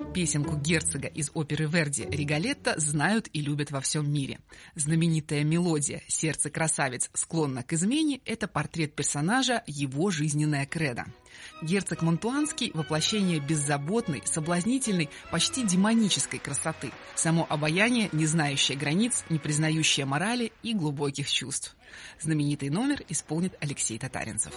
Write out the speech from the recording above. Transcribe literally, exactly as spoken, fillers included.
Песенку герцога из оперы Верди «Риголетто» знают и любят во всем мире. Знаменитая мелодия «Сердце красавиц склонно к измене» – это портрет персонажа, его жизненная кредо. Герцог Мантуанский – воплощение беззаботной, соблазнительной, почти демонической красоты, само обаяние, не знающее границ, не признающее морали и глубоких чувств. Знаменитый номер исполнит Алексей Татаринцев.